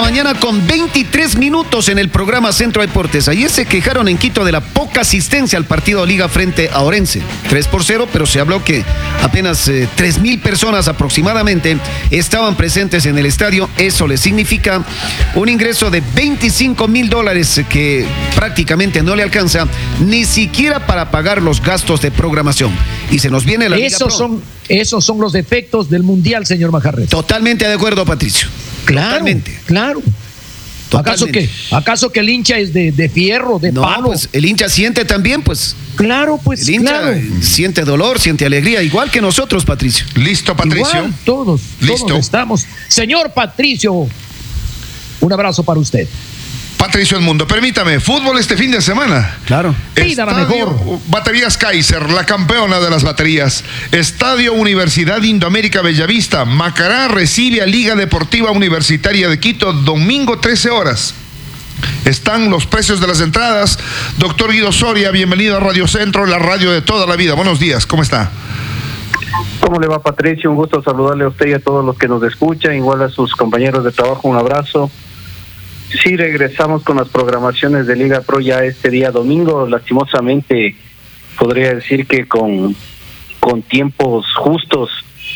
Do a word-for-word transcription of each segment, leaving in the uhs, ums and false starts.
mañana con veintitrés minutos en el programa Centro Deportes. Ayer se quejaron en Quito de la poca asistencia al partido Liga frente a Orense. tres por cero, pero se habló que apenas eh, tres mil personas aproximadamente estaban presentes en el estadio. Eso le significa un ingreso de veinticinco mil dólares que prácticamente no le alcanza ni siquiera para pagar los gastos de programación. Y se nos viene la esos Liga Pro. Son, esos son los defectos del Mundial, señor Manjarres. Totalmente de acuerdo, Patricio. Claro, Totalmente. claro. ¿Acaso que, ¿Acaso que el hincha es de, de fierro, de no, palo? Pues el hincha siente también, pues. Claro, pues, el hincha claro. siente dolor, siente alegría, igual que nosotros, Patricio. Listo, Patricio. Igual, todos, Listo. todos estamos. Señor Patricio, un abrazo para usted. Patricio Edmundo, permítame, fútbol este fin de semana. Claro. Pídala mejor. Baterías Kaiser, la campeona de las baterías. Estadio Universidad Indoamérica Bellavista. Macará recibe a Liga Deportiva Universitaria de Quito, domingo trece horas. Están los precios de las entradas. Doctor Guido Soria, bienvenido a Radio Centro, la radio de toda la vida. Buenos días, ¿cómo está? ¿Cómo le va, Patricio? Un gusto saludarle a usted y a todos los que nos escuchan, igual a sus compañeros de trabajo, un abrazo. Sí, regresamos con las programaciones de Liga Pro ya este día domingo. Lastimosamente, podría decir que con, con tiempos justos,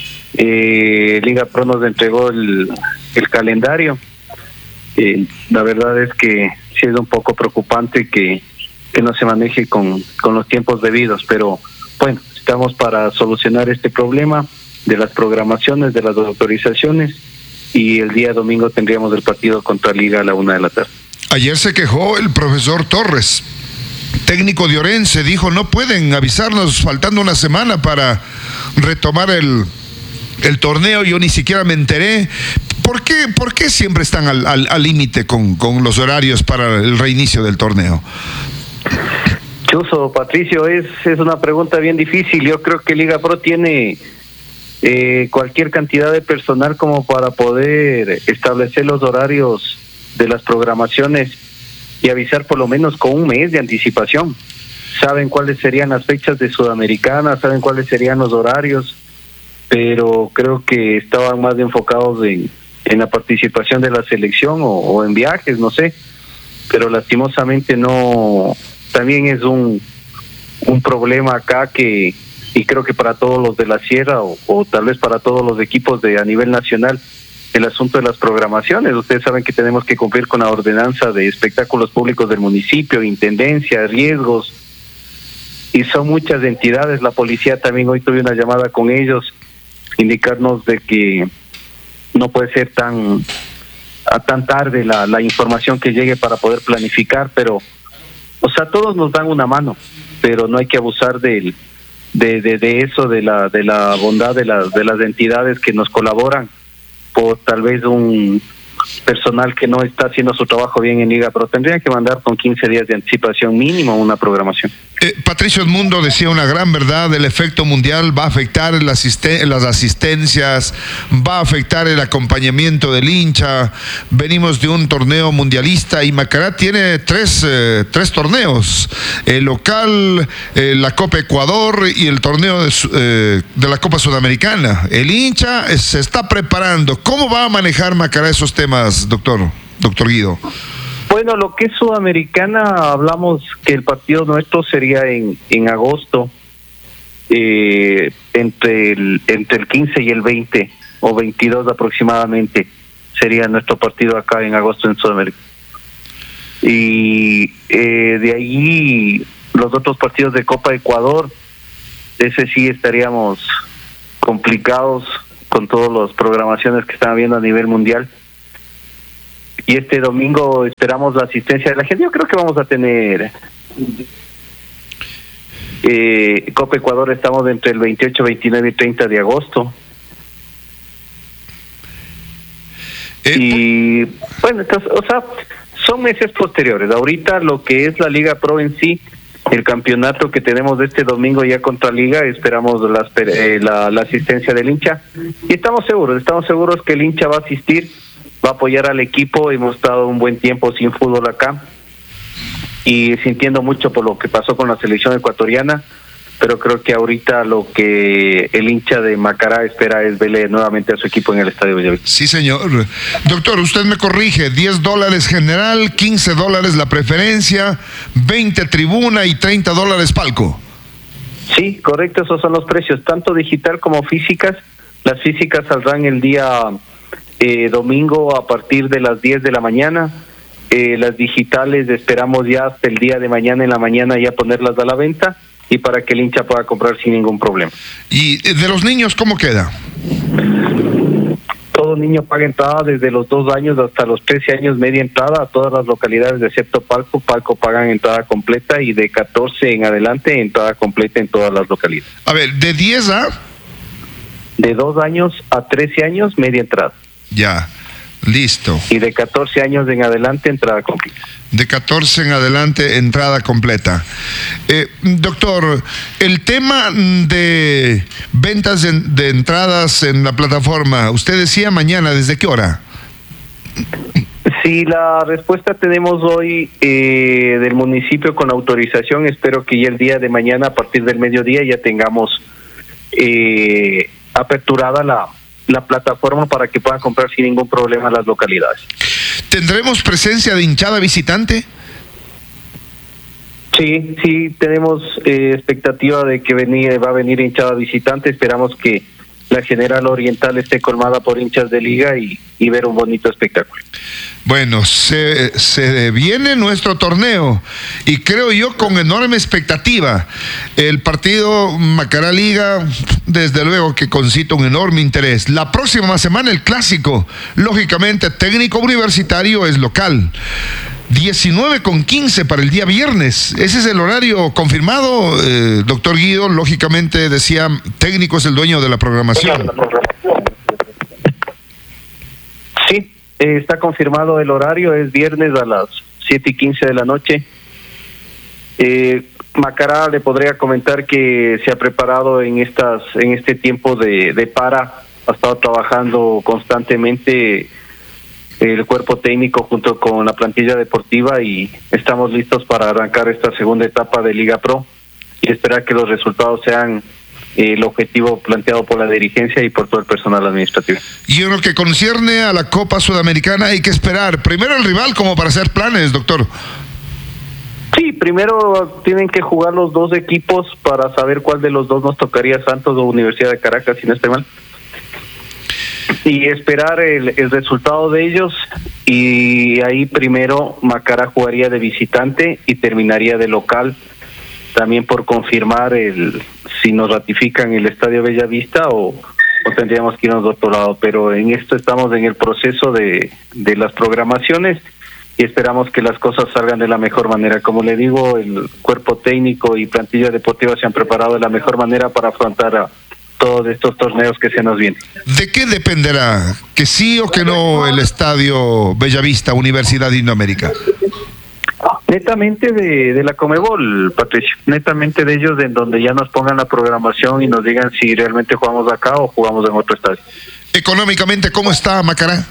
eh, Liga Pro nos entregó el, el calendario. Eh, la verdad es que sí es un poco preocupante que, que no se maneje con, con los tiempos debidos, pero bueno, estamos para solucionar este problema de las programaciones, de las autorizaciones. Y el día domingo tendríamos el partido contra Liga a la una de la tarde. Ayer se quejó el profesor Torres, técnico de Orense, dijo no pueden avisarnos faltando una semana para retomar el, el torneo, yo ni siquiera me enteré. ¿Por qué, por qué siempre están al límite al, con, con los horarios para el reinicio del torneo? Chuso, Patricio, es, es una pregunta bien difícil. Yo creo que Liga Pro tiene Eh, cualquier cantidad de personal como para poder establecer los horarios de las programaciones y avisar por lo menos con un mes de anticipación. Saben cuáles serían las fechas de Sudamericana, saben cuáles serían los horarios, pero creo que estaban más enfocados en, en la participación de la selección o, o en viajes, no sé, pero lastimosamente no, también es un, un problema acá que y creo que para todos los de la Sierra o, o tal vez para todos los equipos de a nivel nacional, el asunto de las programaciones. Ustedes saben que tenemos que cumplir con la ordenanza de espectáculos públicos del municipio, intendencia, riesgos, y son muchas entidades. La policía también, hoy tuve una llamada con ellos, indicarnos de que no puede ser tan a tan tarde la, la información que llegue para poder planificar, pero, o sea, todos nos dan una mano, pero no hay que abusar del De, de, de eso, de la de la bondad de las de las entidades que nos colaboran por tal vez un personal que no está haciendo su trabajo bien en Liga, pero tendrían que mandar con quince días de anticipación mínimo una programación. Eh, Patricio Edmundo decía una gran verdad, el efecto mundial va a afectar el asisten- las asistencias, va a afectar el acompañamiento del hincha. Venimos de un torneo mundialista y Macará tiene tres, eh, tres torneos, el local, eh, la Copa Ecuador y el torneo de, eh, de la Copa Sudamericana. El hincha eh, se está preparando. ¿Cómo va a manejar Macará esos temas, doctor, doctor Guido? Bueno, lo que es Sudamericana, hablamos que el partido nuestro sería en, en agosto, eh, entre el entre el quince y el veinte, o veintidós aproximadamente, sería nuestro partido acá en agosto en Sudamérica. Y eh, de ahí los otros partidos de Copa Ecuador, ese sí estaríamos complicados con todas las programaciones que están habiendo a nivel mundial. Y este domingo esperamos la asistencia de la gente. Yo creo que vamos a tener eh, Copa Ecuador, estamos entre el veintiocho, veintinueve y treinta de agosto. Eh, y bueno, entonces, o sea, son meses posteriores. Ahorita lo que es la Liga Pro en sí, el campeonato que tenemos de este domingo ya contra Liga, esperamos la, eh, la, la asistencia del hincha. Y estamos seguros, estamos seguros que el hincha va a asistir, va a apoyar al equipo. Hemos estado un buen tiempo sin fútbol acá y sintiendo mucho por lo que pasó con la selección ecuatoriana, pero creo que ahorita lo que el hincha de Macará espera es verle nuevamente a su equipo en el Estadio Bellavista. Sí, señor. Doctor, usted me corrige, diez dólares general, quince dólares la preferencia, veinte tribuna y treinta dólares palco. Sí, correcto, esos son los precios, tanto digital como físicas. Las físicas saldrán el día eh, domingo a partir de las diez de la mañana. Eh, las digitales esperamos ya hasta el día de mañana en la mañana ya ponerlas a la venta y para que el hincha pueda comprar sin ningún problema. ¿Y de los niños cómo queda? Todo niño paga entrada desde los dos años hasta los trece años, media entrada a todas las localidades excepto Palco. Palco pagan entrada completa y de catorce en adelante entrada completa en todas las localidades. A ver, de diez a... De dos años a trece años, media entrada. Ya, listo. Y de catorce años en adelante, entrada completa. De catorce en adelante, entrada completa. Eh, doctor, el tema de ventas de, de entradas en la plataforma, usted decía mañana, ¿desde qué hora? Sí, la respuesta tenemos hoy eh, del municipio con autorización. Espero que ya el día de mañana, a partir del mediodía, ya tengamos eh, aperturada la, la plataforma para que puedan comprar sin ningún problema las localidades. ¿Tendremos presencia de hinchada visitante? Sí, sí, tenemos eh, expectativa de que venir, va a venir hinchada visitante. Esperamos que la General Oriental esté colmada por hinchas de liga y, y ver un bonito espectáculo. Bueno, se, se viene nuestro torneo y creo yo con enorme expectativa. El partido Macará Liga, desde luego que concita un enorme interés. La próxima semana el clásico, lógicamente Técnico Universitario es local. diecinueve con quince para el día viernes. Ese es el horario confirmado, eh, doctor Guido. Lógicamente decía, Técnico es el dueño de la programación. Sí, eh, está confirmado el horario, es viernes a las siete y quince de la noche. Eh, Macará le podría comentar que se ha preparado en estas en este tiempo de, de para, ha estado trabajando constantemente el cuerpo técnico junto con la plantilla deportiva y estamos listos para arrancar esta segunda etapa de Liga Pro y esperar que los resultados sean eh, el objetivo planteado por la dirigencia y por todo el personal administrativo. Y en lo que concierne a la Copa Sudamericana hay que esperar primero el rival como para hacer planes, doctor. Sí, primero tienen que jugar los dos equipos para saber cuál de los dos nos tocaría, Santos o Universidad de Caracas, si no estoy mal. Y esperar el, el resultado de ellos y ahí primero Macará jugaría de visitante y terminaría de local, también por confirmar el si nos ratifican el Estadio Bellavista o, o tendríamos que irnos de otro lado, pero en esto estamos en el proceso de, de las programaciones y esperamos que las cosas salgan de la mejor manera. Como le digo, el cuerpo técnico y plantilla deportiva se han preparado de la mejor manera para afrontar a todos estos torneos que se nos vienen. ¿De qué dependerá? ¿Que sí o que no el Estadio Bellavista, Universidad de Indoamérica? Netamente de, de la Comebol, Patricio. Netamente de ellos, de en donde ya nos pongan la programación y nos digan si realmente jugamos acá o jugamos en otro estadio. Económicamente, ¿cómo está Macará?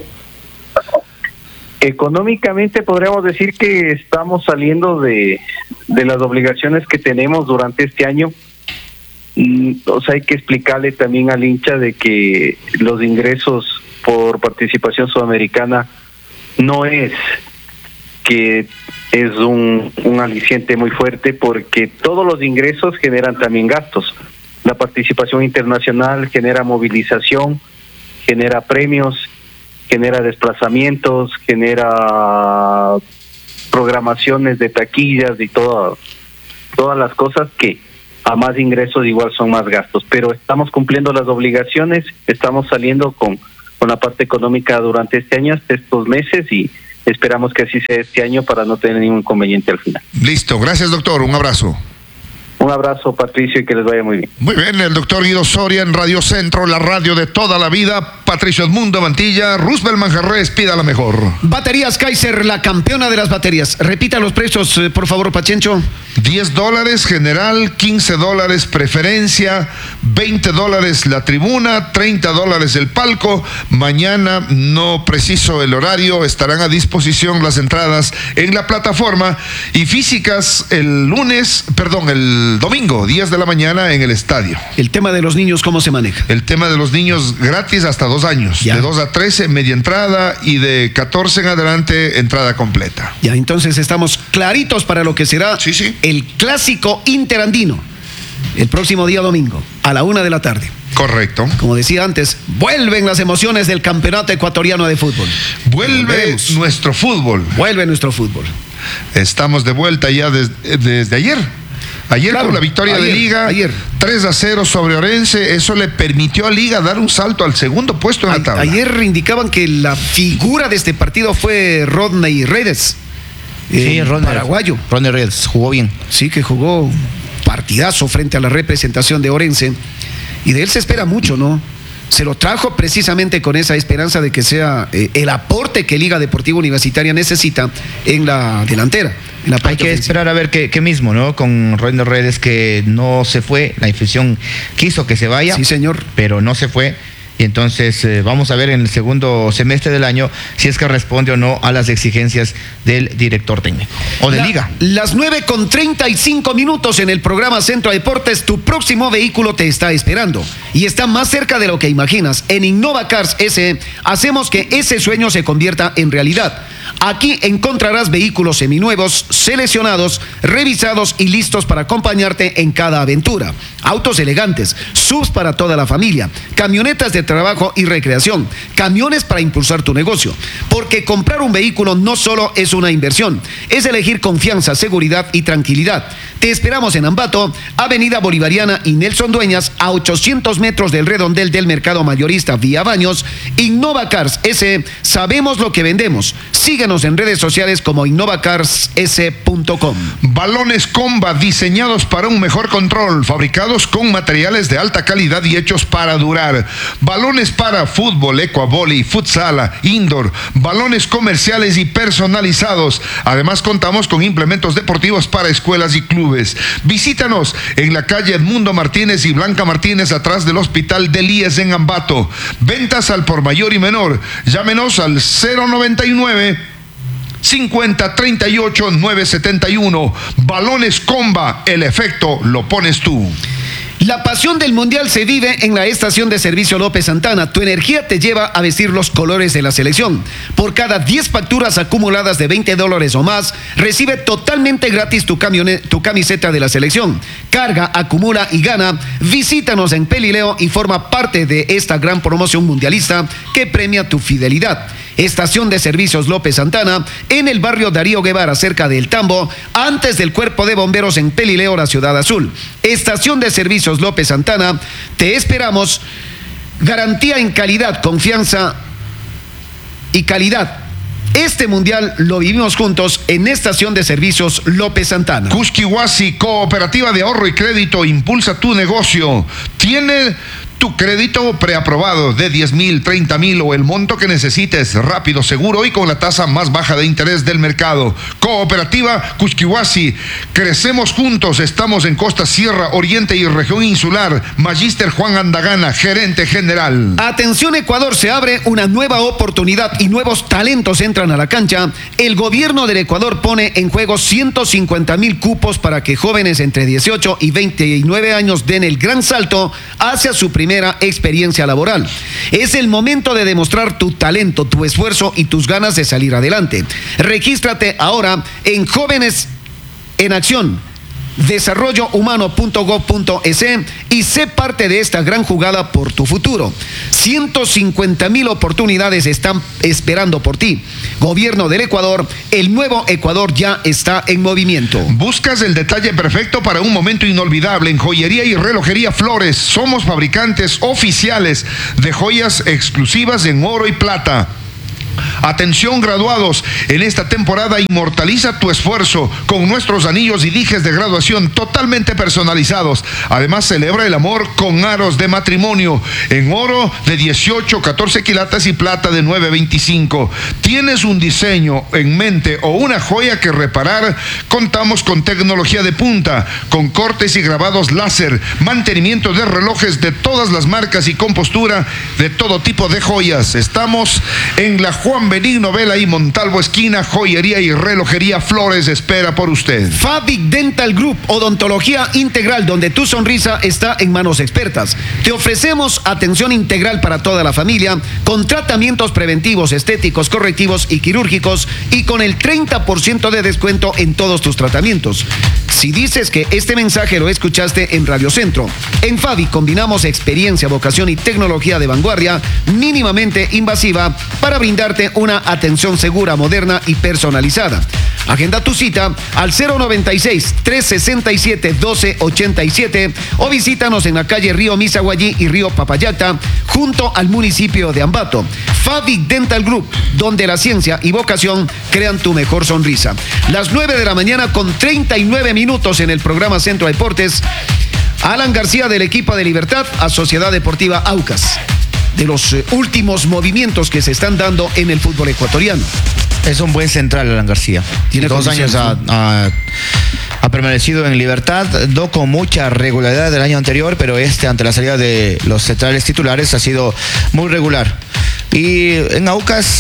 Económicamente podríamos decir que estamos saliendo de, de las obligaciones que tenemos durante este año. O sea, hay que explicarle también al hincha de que los ingresos por participación sudamericana no es que es un, un aliciente muy fuerte, porque todos los ingresos generan también gastos. La participación internacional genera movilización, genera premios, genera desplazamientos, genera programaciones de taquillas y todas todas las cosas que a más ingresos igual son más gastos, pero estamos cumpliendo las obligaciones, estamos saliendo con, con la parte económica durante este año, hasta estos meses, y esperamos que así sea este año para no tener ningún inconveniente al final. Listo, gracias doctor, un abrazo. Un abrazo, Patricio, y que les vaya muy bien. Muy bien, el doctor Guido Soria en Radio Centro, la radio de toda la vida. Patricio Edmundo Mantilla, Roosevelt Manjarres, pida la mejor. Baterías Kaiser, la campeona de las baterías. Repita los precios, eh, por favor, Pachencho. diez dólares general, quince dólares preferencia, veinte dólares la tribuna, treinta dólares el palco. Mañana, no preciso el horario, estarán a disposición las entradas en la plataforma y físicas el lunes, perdón, el domingo, diez de la mañana en el estadio. El tema de los niños, ¿cómo se maneja? El tema de los niños gratis hasta dos años, ya. De dos a trece, media entrada, y de catorce en adelante, entrada completa. Ya, entonces estamos claritos para lo que será sí, sí. el clásico interandino, el próximo día domingo, a la una de la tarde. Correcto. Como decía antes, vuelven las emociones del campeonato ecuatoriano de fútbol. Vuelve Volvemos. nuestro fútbol. Vuelve nuestro fútbol. Estamos de vuelta ya des, desde ayer. Ayer claro, con la victoria ayer, de Liga, ayer. tres a cero sobre Orense, eso le permitió a Liga dar un salto al segundo puesto en a, la tabla. Ayer indicaban que la figura de este partido fue Rodney Redes. Sí, Rodney, paraguayo. Rodney Redes jugó bien. Sí, que jugó partidazo frente a la representación de Orense. Y de él se espera mucho, ¿no? Se lo trajo precisamente con esa esperanza de que sea eh, el aporte que Liga Deportiva Universitaria necesita en la delantera. En la Hay que ofensiva. Esperar a ver qué, qué mismo, ¿no? Con Rodney Redes, que no se fue, la afición quiso que se vaya. Sí, señor. Pero no se fue. Y entonces eh, vamos a ver en el segundo semestre del año si es que responde o no a las exigencias del director técnico o de la, Liga. Las nueve con treinta y cinco minutos en el programa Centro Deportes. Tu próximo vehículo te está esperando y está más cerca de lo que imaginas. En Innova Cars S E hacemos que ese sueño se convierta en realidad. Aquí encontrarás vehículos seminuevos, seleccionados, revisados y listos para acompañarte en cada aventura. Autos elegantes, subs para toda la familia, camionetas de trabajo y recreación, camiones para impulsar tu negocio. Porque comprar un vehículo no solo es una inversión, es elegir confianza, seguridad y tranquilidad. Te esperamos en Ambato, Avenida Bolivariana y Nelson Dueñas, a ochocientos metros del redondel del mercado mayorista Vía Baños. Innova Cars S E, sabemos lo que vendemos. Síguenos en redes sociales como innova cars s punto com. Balones Comba, diseñados para un mejor control, fabricados con materiales de alta calidad y hechos para durar. Balones para fútbol, ecuavoli, futsal, indoor, balones comerciales y personalizados. Además contamos con implementos deportivos para escuelas y clubes. Visítanos en la calle Edmundo Martínez y Blanca Martínez, atrás del Hospital del I E S en Ambato. Ventas al por mayor y menor. Llámenos al cero noventa y nueve, cincuenta, treinta y ocho, novecientos setenta y uno. Balones Comba, el efecto lo pones tú. La pasión del Mundial se vive en la estación de servicio López Santana. Tu energía te lleva a vestir los colores de la selección. Por cada diez facturas acumuladas de veinte dólares o más, recibe totalmente gratis tu, camione- tu camiseta de la selección. Carga, acumula y gana. Visítanos en Pelileo y forma parte de esta gran promoción mundialista que premia tu fidelidad. Estación de Servicios López Santana, en el barrio Darío Guevara, cerca del Tambo, antes del Cuerpo de Bomberos en Pelileo, la Ciudad Azul. Estación de Servicios López Santana, te esperamos. Garantía en calidad, confianza y calidad. Este mundial lo vivimos juntos en Estación de Servicios López Santana. Cusquihuasi, Cooperativa de Ahorro y Crédito, impulsa tu negocio. Tiene tu crédito preaprobado de diez mil, treinta mil o el monto que necesites, rápido, seguro y con la tasa más baja de interés del mercado. Cooperativa Cusquihuasi, crecemos juntos. Estamos en Costa Sierra, Oriente y Región Insular. Magíster Juan Andagana, gerente general. Atención Ecuador, se abre una nueva oportunidad y nuevos talentos entran a la cancha. El gobierno del Ecuador pone en juego ciento cincuenta mil cupos para que jóvenes entre dieciocho y veintinueve años den el gran salto hacia su primera experiencia laboral. Es el momento de demostrar tu talento, tu esfuerzo y tus ganas de salir adelante. Regístrate ahora en Jóvenes en Acción, desarrollo humano punto gob punto es y sé parte de esta gran jugada por tu futuro. ciento cincuenta mil oportunidades están esperando por ti. Gobierno del Ecuador, el nuevo Ecuador ya está en movimiento. ¿Buscas el detalle perfecto para un momento inolvidable en Joyería y Relojería Flores? Somos fabricantes oficiales de joyas exclusivas en oro y plata. Atención graduados, en esta temporada inmortaliza tu esfuerzo con nuestros anillos y dijes de graduación totalmente personalizados. Además celebra el amor con aros de matrimonio en oro de dieciocho, catorce quilates y plata de nueve veinticinco. ¿Tienes un diseño en mente o una joya que reparar? Contamos con tecnología de punta, con cortes y grabados láser, mantenimiento de relojes de todas las marcas y compostura de todo tipo de joyas. Estamos en la Juan Benigno Vela y Montalvo esquina. Joyería y relojería Flores espera por usted. Favic Dental Group, odontología integral, donde tu sonrisa está en manos expertas. Te ofrecemos atención integral para toda la familia, con tratamientos preventivos, estéticos, correctivos y quirúrgicos, y con el treinta por ciento de descuento en todos tus tratamientos. Si dices que este mensaje lo escuchaste en Radio Centro, en Favic combinamos experiencia, vocación y tecnología de vanguardia mínimamente invasiva para brindarte una atención segura, moderna y personalizada. Agenda tu cita al cero noventa y seis, trescientos sesenta y siete, doce ochenta y siete o visítanos en la calle Río Misaguallí y Río Papayacta, junto al municipio de Ambato. Favic Dental Group, donde la ciencia y vocación crean tu mejor sonrisa. Las nueve de la mañana con treinta y nueve minutos en el programa Centro Deportes. Alan García del equipo de Libertad a Sociedad Deportiva Aucas. De los eh, últimos movimientos que se están dando en el fútbol ecuatoriano. Es un buen central, Alan García. Tiene dos años ha, ha, ha permanecido en Libertad, no con mucha regularidad del año anterior, pero este, ante la salida de los centrales titulares, ha sido muy regular. Y en Aucas,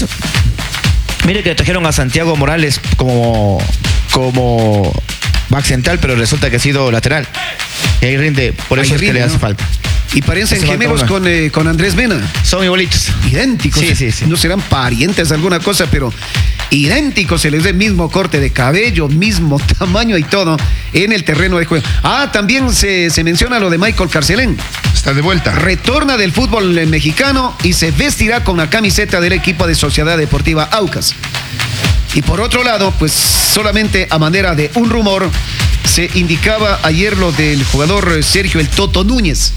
mire que trajeron a Santiago Morales como, como back central, pero resulta que ha sido lateral. Y ahí rinde, por eso ahí es rinde, que le hace ¿no? falta. Y parecen gemelos con, eh, con Andrés Mena. Son igualitos. Idénticos. Sí, sí, sí. No serán parientes alguna cosa, pero idénticos. Se les ve el mismo corte de cabello, mismo tamaño y todo en el terreno de juego. Ah, también se, se menciona lo de Michael Carcelén. Está de vuelta. Retorna del fútbol mexicano y se vestirá con la camiseta del equipo de Sociedad Deportiva Aucas. Y por otro lado, pues solamente a manera de un rumor, se indicaba ayer lo del jugador Sergio El Toto Núñez,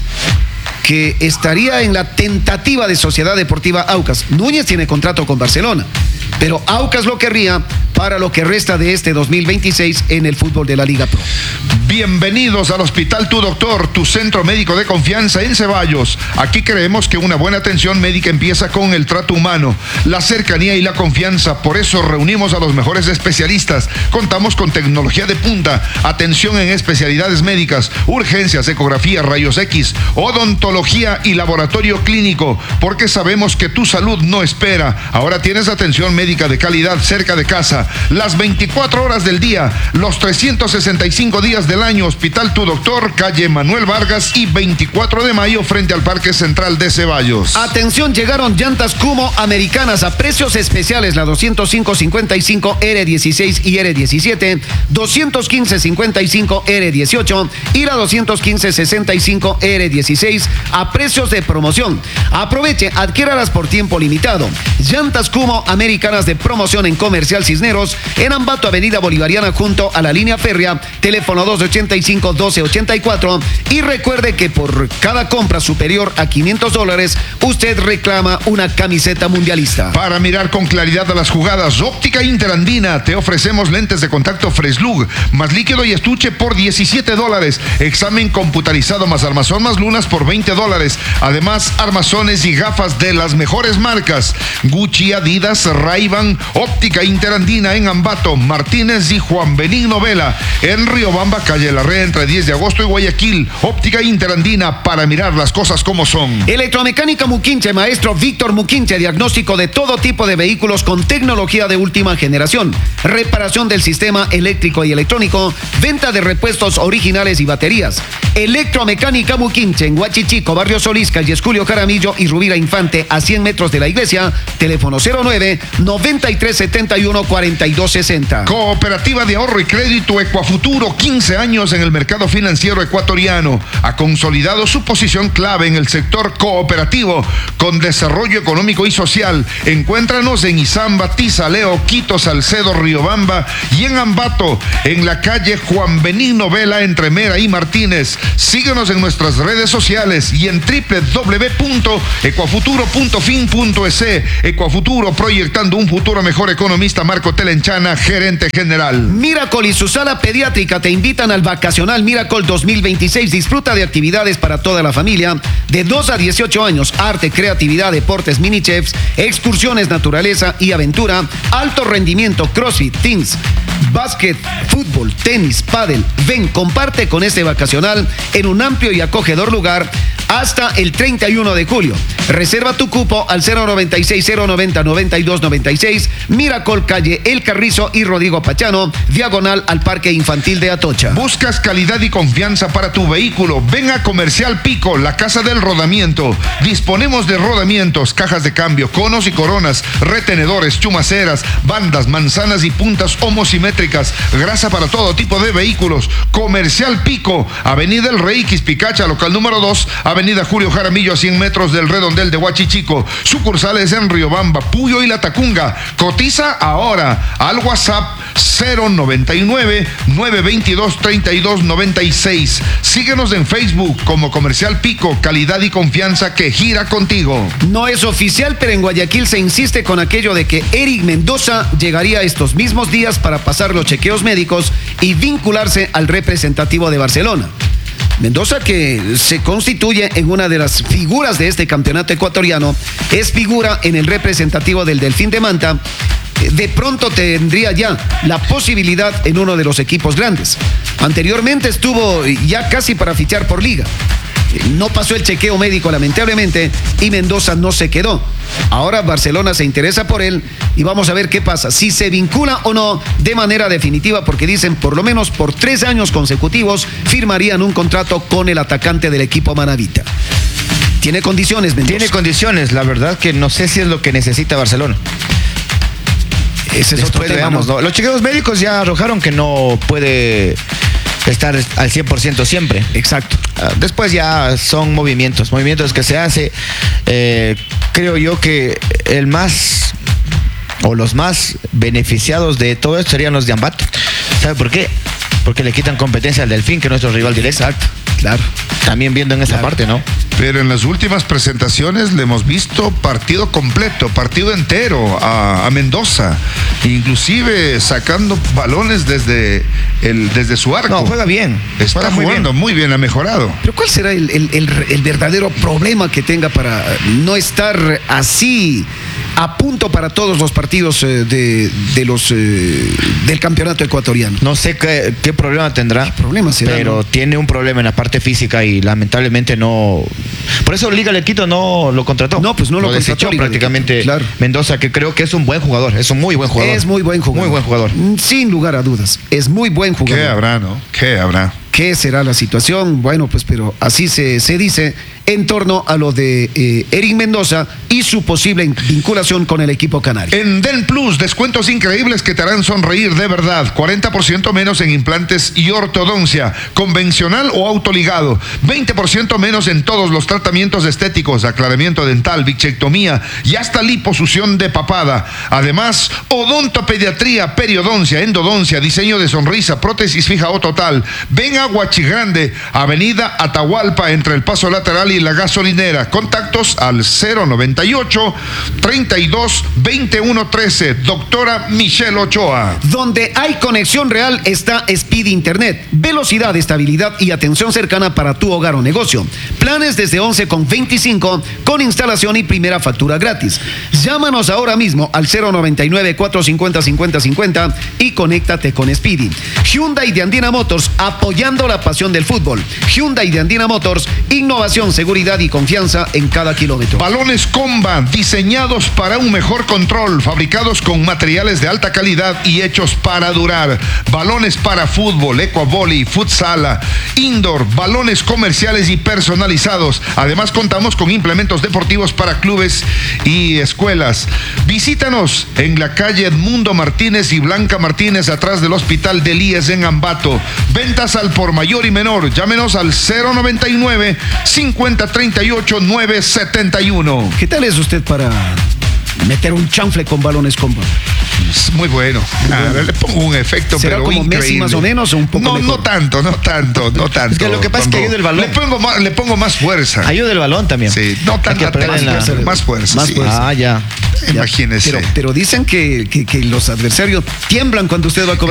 que estaría en la tentativa de Sociedad Deportiva Aucas. Núñez tiene contrato con Barcelona, pero Aucas lo querría para lo que resta de este dos mil veintiséis en el fútbol de la Liga Pro. Bienvenidos al Hospital Tu Doctor, tu centro médico de confianza en Ceballos. Aquí creemos que una buena atención médica empieza con el trato humano, la cercanía y la confianza. Por eso reunimos a los mejores especialistas. Contamos con tecnología de punta, atención en especialidades médicas, urgencias, ecografía, rayos X, odontología y laboratorio clínico, porque sabemos que tu salud no espera. Ahora tienes atención médica de calidad cerca de casa, las veinticuatro horas del día, los trescientos sesenta y cinco días del año. Hospital Tu Doctor, calle Manuel Vargas y veinticuatro de mayo frente al Parque Central de Ceballos. Atención, llegaron llantas Kumo americanas a precios especiales, la doscientos cinco cincuenta y cinco R dieciséis y R diecisiete, doscientos quince cincuenta y cinco R dieciocho y la doscientos quince sesenta y cinco R dieciséis a precios de promoción. Aproveche, adquiéralas por tiempo limitado. Llantas Kumo americanas de promoción en Comercial Cisneros, en Ambato, Avenida Bolivariana, junto a la línea férrea, teléfono dos ochenta y cinco, doce ochenta y cuatro. Y recuerde que por cada compra superior a quinientos dólares, usted reclama una camiseta mundialista. Para mirar con claridad a las jugadas, Óptica Interandina, te ofrecemos lentes de contacto Freslug, más líquido y estuche por diecisiete dólares. Examen computarizado más armazón más lunas por veinte dólares. Además, armazones y gafas de las mejores marcas: Gucci, Adidas, Ray-Ban. Óptica Interandina en Ambato, Martínez y Juan Benigno Vela. En Riobamba, calle La Red, entre diez de agosto y Guayaquil. Óptica Interandina, para mirar las cosas como son. Electromecánica Muquinche, maestro Víctor Muquinche, diagnóstico de todo tipo de vehículos con tecnología de última generación, reparación del sistema eléctrico y electrónico, venta de repuestos originales y baterías. Electromecánica Muquinche en Huachichico, Barrio Solís, calle Julio Jaramillo y Rubira Infante, a cien metros de la iglesia. Teléfono cero nueve, noventa y tres setenta y uno, cuarenta y dos sesenta. Cooperativa de Ahorro y Crédito Ecuafuturo, quince años en el mercado financiero ecuatoriano. Ha consolidado su posición clave en el sector cooperativo con desarrollo económico y social. Encuéntranos en Izamba, Tizaleo, Quito, Salcedo, Riobamba y en Ambato, en la calle Juan Benigno Vela, entre Mera y Martínez. Síguenos en nuestras redes sociales y en doble u doble u doble u punto ecuafuturo punto fin punto es. Ecuafuturo, proyectando un futuro mejor economista, Marco Telenchana, gerente general. Miracle y su sala pediátrica te invitan al vacacional Miracle dos mil veintiséis. Disfruta de actividades para toda la familia de dos a dieciocho años, arte, creatividad, deportes, mini chefs, excursiones, naturaleza y aventura, alto rendimiento, crossfit, teens, básquet, fútbol, tenis, pádel. Ven, comparte con este vacacional en un amplio y acogedor lugar hasta el treinta y uno de julio. Reserva tu cupo al cero noventa y seis, cero noventa, noventa y dos noventa y seis, Miracle, calle El Carrizo y Rodrigo Pachano, diagonal al Parque Infantil de Atocha. ¿Buscas calidad y confianza para tu vehículo? Ven a Comercial Pico, la casa del rodamiento. Disponemos de rodamientos, cajas de cambio, conos y coronas, retenedores, chumaceras, bandas, manzanas y puntas homosimétricas, grasa para todo tipo de vehículos. Comercial Pico, Avenida El Rey Quispicacha, local número dos, Avenida Julio Jaramillo, a cien metros del redondel de Huachichico. Sucursales en Riobamba, Puyo y La Tacunga. Cotiza ahora al WhatsApp cero noventa y nueve, nueve veintidós, treinta y dos noventa y seis. Síguenos en Facebook como Comercial Pico, calidad y confianza que gira contigo. No es oficial, pero en Guayaquil se insiste con aquello de que Eric Mendoza llegaría estos mismos días para pasar los chequeos médicos y vincularse al representativo de Barcelona. Mendoza, que se constituye en una de las figuras de este campeonato ecuatoriano, es figura en el representativo del Delfín de Manta. De pronto tendría ya la posibilidad en uno de los equipos grandes. Anteriormente estuvo ya casi para fichar por liga. No pasó el chequeo médico, lamentablemente, y Mendoza no se quedó. Ahora Barcelona se interesa por él y vamos a ver qué pasa, si se vincula o no de manera definitiva, porque dicen por lo menos por tres años consecutivos firmarían un contrato con el atacante del equipo manavita. Tiene condiciones, Mendoza. Tiene condiciones, la verdad que no sé si es lo que necesita Barcelona. Ese es otro tema, veamos, ¿no? ¿no? Los chequeos médicos ya arrojaron que no puede estar al cien por ciento siempre. Exacto. Después ya son movimientos, movimientos que se hace. Eh, creo yo que el más o los más beneficiados de todo esto serían los de Ambato. ¿Sabe por qué? Porque le quitan competencia al Delfín, que es nuestro rival directo. Exacto, claro. También viendo en esa Claro. parte, ¿no? Pero en las últimas presentaciones le hemos visto partido completo, partido entero a, a Mendoza, inclusive sacando balones desde, el, desde su arco. No, juega bien. Está Juega muy jugando bien. muy bien, ha mejorado. Pero ¿cuál será el, el- el- el verdadero problema que tenga para no estar así a punto para todos los partidos eh, de, de los eh, del campeonato ecuatoriano? No sé qué, qué problema tendrá. ¿Qué problema será, Pero no? tiene un problema en la parte física y lamentablemente no. Por eso Liga de Quito no lo contrató. No, pues no lo contrató desechó Liga de prácticamente Quito, claro. Mendoza, que creo que es un buen jugador. Es un muy buen jugador. Es muy buen jugador. Muy buen jugador. Mm, Sin lugar a dudas. Es muy buen jugador. ¿Qué habrá, no? ¿Qué habrá? ¿Qué será la situación? Bueno, pues pero así se, se dice en torno a lo de eh, Eric Mendoza y su posible vinculación con el equipo canario. En Den Plus, descuentos increíbles que te harán sonreír de verdad. cuarenta por ciento menos en implantes y ortodoncia, convencional o autoligado. veinte por ciento menos en todos los tratamientos estéticos, aclaramiento dental, bichectomía y hasta liposucción de papada. Además, odontopediatría, periodoncia, endodoncia, diseño de sonrisa, prótesis fija o total. Ven a Huachigrande, Avenida Atahualpa, entre el Paso Lateral y la Gasolinera. Contactos al cero noventa y ocho, treinta y dos, veintiuno trece. Doctora Michelle Ochoa. Donde hay conexión real está Speed Internet. Velocidad, estabilidad y atención cercana para tu hogar o negocio. Planes desde once con veinticinco con instalación y primera factura gratis. Llámanos ahora mismo al cero noventa y nueve, cuatrocientos cincuenta, cincuenta cincuenta y conéctate con Speedy. Hyundai de Andina Motors, apoyando la pasión del fútbol. Hyundai de Andina Motors, innovación, seguridad y confianza en cada kilómetro. Balones Comba, diseñados para un mejor control, fabricados con materiales de alta calidad y hechos para durar. Balones para fútbol, ecuavoli, futsala, indoor, balones comerciales y personalizados. Además contamos con implementos deportivos para clubes y escuelas. Visítanos en la calle Edmundo Martínez y Blanca Martínez, atrás del Hospital del I E S en Ambato. Ventas al por mayor y menor. Llámenos al cero noventa y nueve, cincuenta, treinta y ocho, nueve setenta y uno. ¿Qué tal es usted para meter un chanfle con balones combo? Es muy bueno. Claro, le pongo un efecto, ¿Será pero como increíble. Messi más o menos o un poco No, mejor? no tanto, no tanto, no tanto. Es que lo que pasa es que Pongo- ayuda el balón. Le pongo más, le pongo más fuerza. Ayuda el balón también. Sí, no Hay que tanta, apretar más, en la- fuerza, más fuerza. Más sí. fuerza. Ah, ya. Imagínese. Pero, pero dicen que, que, que los adversarios tiemblan cuando usted va a cobrar